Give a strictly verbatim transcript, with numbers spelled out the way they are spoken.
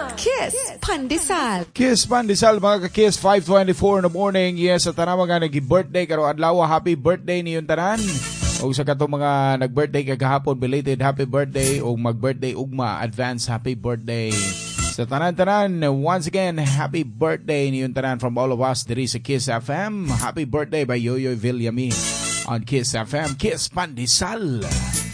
Kiss Pandesal. Kiss Pandesal mga ka-Kiss, five twenty-four in the morning. Yes, sa tanan mga nag-birthday karo adlaw, happy birthday niyon tanan. O sa katong mga nag-birthday kagahapon, belated happy birthday o mag-birthday ugma, advance happy birthday. Sa tanan-tanan, once again, happy birthday niyon tanan from all of us diri sa Kiss F M. Happy birthday by Yoyoy Villami on Kiss F M. Kiss Pandesal.